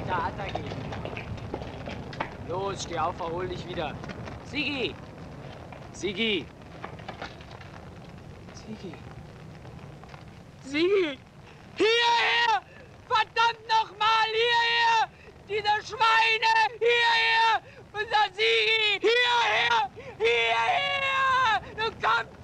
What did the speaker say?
Attacke. Los, steh auf, erhol dich wieder. Sigi! Sigi! Sigi! Sigi! Hierher! Verdammt nochmal, hierher! Diese Schweine! Hierher! Unser Sigi! Hierher! Hierher! Du kommst